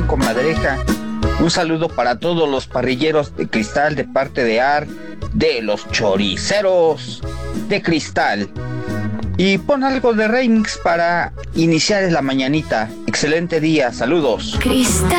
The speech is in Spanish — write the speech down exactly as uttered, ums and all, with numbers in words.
comadreja. Un saludo para todos los parrilleros de Cristal de parte de Ar, de los choriceros de Cristal. Y pon algo de remix para iniciar la mañanita. Excelente día, saludos. Cristal.